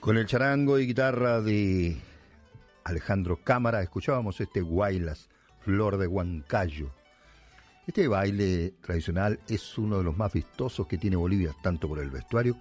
Con el charango y guitarra de Alejandro Cámara escuchábamos este Guaylas, Flor de Huancayo. Este baile tradicional es uno de los más vistosos que tiene Bolivia, tanto por el vestuario